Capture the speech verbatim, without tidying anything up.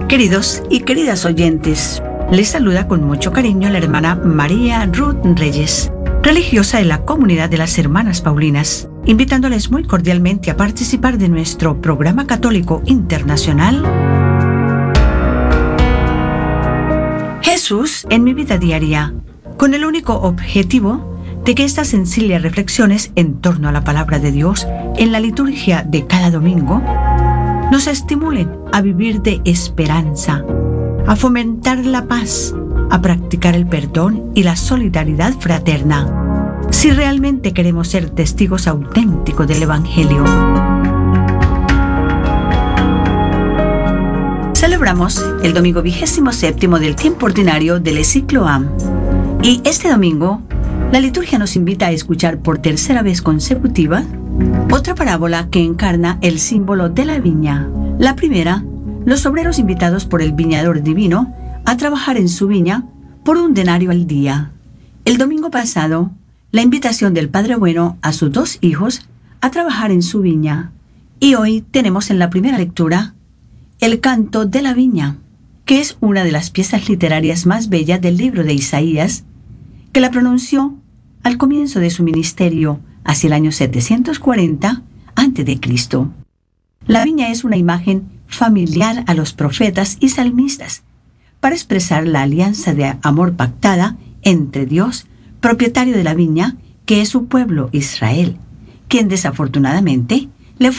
Queridos y queridas oyentes, les saluda con mucho cariño la hermana María Ruth Reyes, religiosa de la comunidad de las Hermanas Paulinas, invitándoles muy cordialmente a participar de nuestro programa católico internacional Jesús en mi vida diaria, con el único objetivo de que estas sencillas reflexiones en torno a la palabra de Dios en la liturgia de cada domingo nos estimulen a vivir de esperanza, a fomentar la paz, a practicar el perdón y la solidaridad fraterna, si realmente queremos ser testigos auténticos del Evangelio. Celebramos el domingo vigésimo séptimo del tiempo ordinario del ciclo A. Y este domingo, la liturgia nos invita a escuchar por tercera vez consecutiva otra parábola que encarna el símbolo de la viña. La primera, los obreros invitados por el viñador divino a trabajar en su viña por un denario al día. El domingo pasado, la invitación del Padre Bueno a sus dos hijos a trabajar en su viña. Y hoy tenemos en la primera lectura el canto de la viña, que es una de las piezas literarias más bellas del libro de Isaías, que la pronunció al comienzo de su ministerio, hacia el año setecientos cuarenta antes de Cristo. La viña es una imagen familiar a los profetas y salmistas, para expresar la alianza de amor pactada entre Dios, propietario de la viña, que es su pueblo Israel, quien desafortunadamente